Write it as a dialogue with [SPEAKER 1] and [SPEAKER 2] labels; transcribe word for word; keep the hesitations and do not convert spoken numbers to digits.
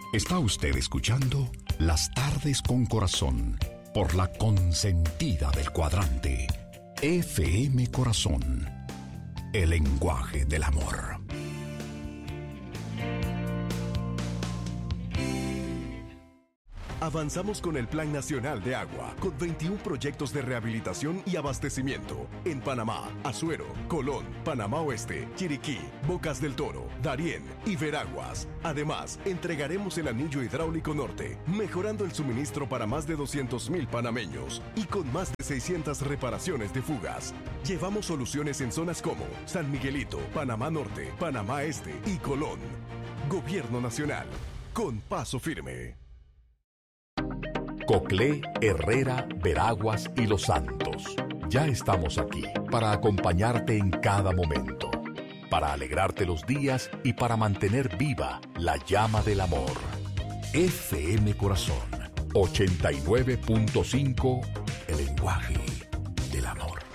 [SPEAKER 1] Está usted escuchando Las Tardes con Corazón por la consentida del cuadrante F M Corazón, el lenguaje del amor.
[SPEAKER 2] Avanzamos con el Plan Nacional de Agua, con veintiún proyectos de rehabilitación y abastecimiento en Panamá, Azuero, Colón, Panamá Oeste, Chiriquí, Bocas del Toro, Darién y Veraguas. Además, entregaremos el anillo hidráulico norte, mejorando el suministro para más de doscientos mil panameños y con más de seiscientas reparaciones de fugas. Llevamos soluciones en zonas como San Miguelito, Panamá Norte, Panamá Este y Colón. Gobierno Nacional, con paso firme.
[SPEAKER 1] Coclé, Herrera, Veraguas y Los Santos. Ya estamos aquí para acompañarte en cada momento, para alegrarte los días y para mantener viva la llama del amor. F M Corazón ochenta y nueve punto cinco, el lenguaje del amor.